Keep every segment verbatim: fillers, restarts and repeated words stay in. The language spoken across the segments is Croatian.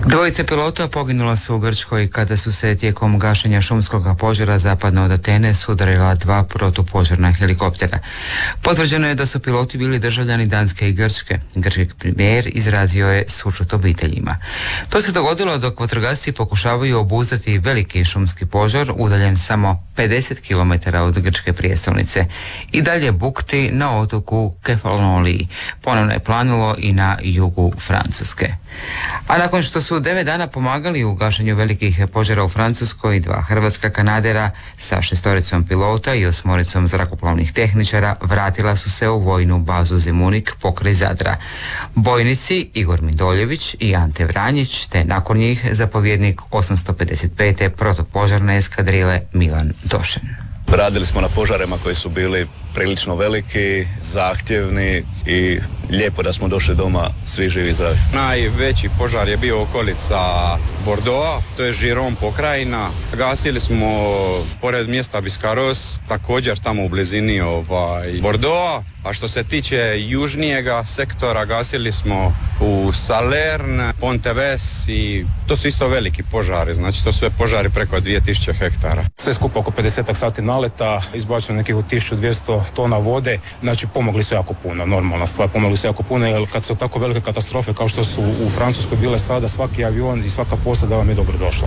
Dvojice pilota poginula su u Grčkoj kada su se tijekom gašenja šumskog požara zapadno od Atene sudarila dva protupožarna helikoptera. Potvrđeno je da su piloti bili državljani Danske i Grčke. Grčki premijer izrazio je sućut obiteljima. To se dogodilo dok vatrogasci pokušavaju obuzdati veliki šumski požar udaljen samo pedeset kilometara od grčke prijestolnice i dalje bukti na otoku Kefaloniji. Ponovno je planulo i na jugu Francuske. A nakon što su devet dana pomagali u gašenju velikih požara u Francuskoj, dva hrvatska kanadera sa šestoricom pilota i osmoricom zrakoplovnih tehničara vratila su se u vojnu bazu Zemunik pokraj Zadra. Bojnici Igor Midoljević i Ante Vranjić, te nakon njih zapovjednik osamsto pedeset pete protupožarne eskadrile Milan Došen. Radili smo na požarima koji su bili prilično veliki, zahtjevni i lijepo da smo došli doma svi živi i zdravi. Najveći požar je bio okolica Bordeaux, to je Giron pokrajina. Gasili smo pored mjesta Biscarros, također tamo u blizini ovaj, Bordeaux. A što se tiče južnijega sektora, gasili smo u Salern, Ponteves i to su isto veliki požari, znači to su sve požari preko dvije tisuće hektara. Sve skupa oko pedeset sati naleta, izbačeno nekih od tisuću dvjesto tona vode, znači pomogli su jako puno, normalna stvar, pomogli su jako puno, jer kad su tako velike katastrofe kao što su u Francuskoj bile sada, svaki avion i svaka posada vam je dobro došla.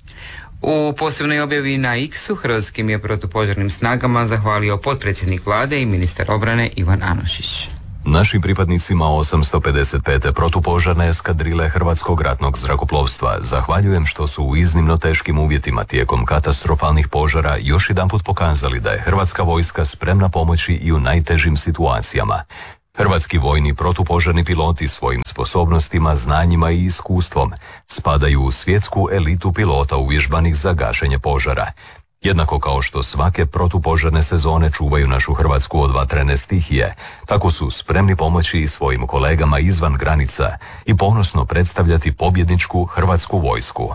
U posebnoj objavi na X-u hrvatskim je protupožarnim snagama zahvalio potpredsjednik vlade i ministar obrane Ivan Anušić. Našim pripadnicima osamsto pedeset pete protupožarne eskadrile Hrvatskog ratnog zrakoplovstva zahvaljujem što su u iznimno teškim uvjetima tijekom katastrofalnih požara još jedanput pokazali da je Hrvatska vojska spremna pomoći i u najtežim situacijama. Hrvatski vojni protupožarni piloti svojim sposobnostima, znanjima i iskustvom spadaju u svjetsku elitu pilota uvježbanih za gašenje požara. Jednako kao što svake protupožarne sezone čuvaju našu Hrvatsku od vatrene stihije, tako su spremni pomoći i svojim kolegama izvan granica i ponosno predstavljati pobjedničku Hrvatsku vojsku.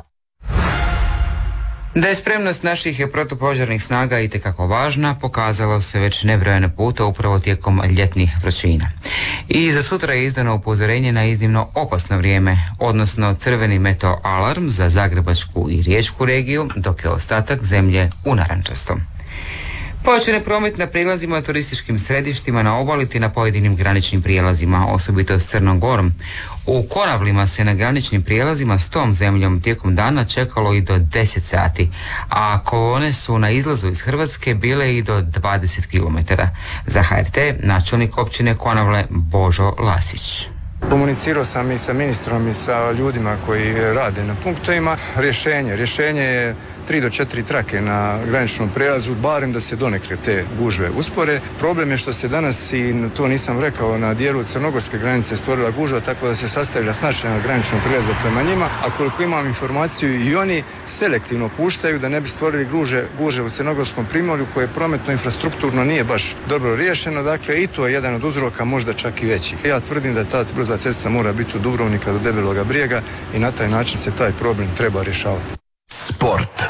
Da je spremnost naših protupožarnih snaga itekako važna, pokazalo se već nebrojene puta upravo tijekom ljetnih vrućina. I za sutra je izdano upozorenje na iznimno opasno vrijeme, odnosno crveni meteo alarm za Zagrebačku i Riječku regiju, dok je ostatak zemlje u narančastom. Pojačan je promet na prijelazima, turističkim središtima, na obali te na pojedinim graničnim prijelazima, osobito s Crnom Gorom. U Konavlima se na graničnim prijelazima s tom zemljom tijekom dana čekalo i do deset sati, a kolone su na izlazu iz Hrvatske bile i do dvadeset kilometara. Za H R T načelnik općine Konavle Božo Lasić. Komunicirao sam i sa ministrom i sa ljudima koji rade na punktovima. Rješenje, rješenje je tri do četiri trake na graničnom prijelazu, barem da se donekle te gužve uspore. Problem je što se danas, i to nisam rekao, na dijelu crnogorske granice stvorila gužva, tako da se sastavlja snažna graničnog prijelaza prema njima, a koliko imam informaciju i oni selektivno puštaju da ne bi stvorili guže, guže u crnogorskom primorju koje prometno infrastrukturno nije baš dobro riješeno, dakle i to je jedan od uzroka, možda čak i većih. Ja tvrdim da ta brza cesta mora biti od Dubrovnika do Debeloga Brijega i na taj način se taj problem treba rješavati. Sport.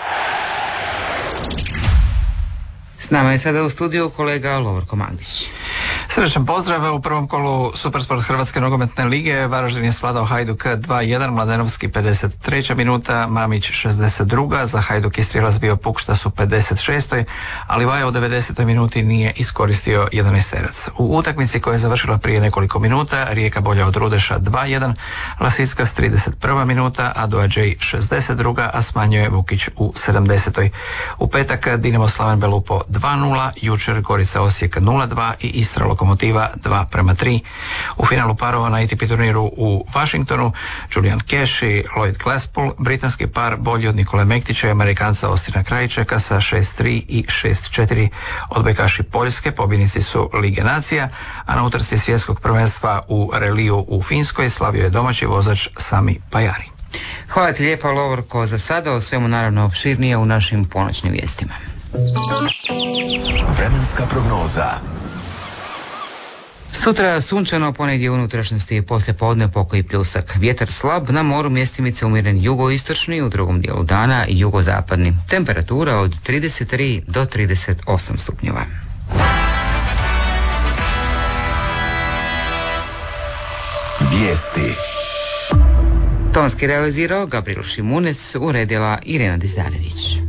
S nama je sada u studiju kolega Lovorko Magdić. Srdečan pozdrav. U prvom kolu Supersport Hrvatske nogometne lige Varaždin je svladao Hajduk dva jedan, Mladenovski pedeset treća minuta, Mamić šezdeset druga, za Hajduk je strijelac bio Pukštas u pedeset šestoj, ali Vaja u devedesetoj minuti nije iskoristio jedanaesterac. U utakmici koja je završila prije nekoliko minuta, Rijeka bolja od Rudeša dva jedan, Lasickas trideset prva minuta, Adoadžej šezdeset druga, a smanjuje Vukić u sedamdesetoj. U petak Dinamo Slaven Belupo dva nula, jučer Gorica Osijek nula dva i Istra Lokomotiva dva prema tri. U finalu parova na A T P turniru u Washingtonu Julian Cash i Lloyd Glasspool, britanski par bolji od Nikole Mektića i Amerikanca Ostina Krajčeka sa šest tri i šest četiri. Odbojkaši Poljske pobjednici su Lige nacija, a na utrci svjetskog prvenstva u reliju u Finskoj slavio je domaći vozač Sami Pajari. Hvala ti lijepa, Lovorko, za sada. O svemu naravno opširnije u našim ponoćnim vijestima. Vremenska prognoza. Sutra sunčano, ponegdje u unutrašnjosti i poslije podne pokoji pljusak. Vjetar slab, na moru mjestimice umjeren jugoistočni, u drugom dijelu dana jugozapadni. Temperatura od trideset tri do trideset osam stupnjeva. Vijesti. Tonski realizirao Gabriel Šimunec, uredila Irena Dizdarević.